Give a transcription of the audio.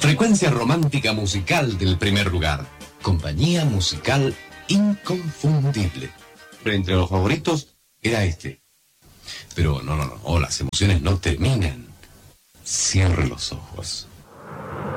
Frecuencia romántica musical del primer lugar. Compañía musical inconfundible. Pero entre los favoritos era este. Pero no, las emociones no terminan. Cierre los ojos.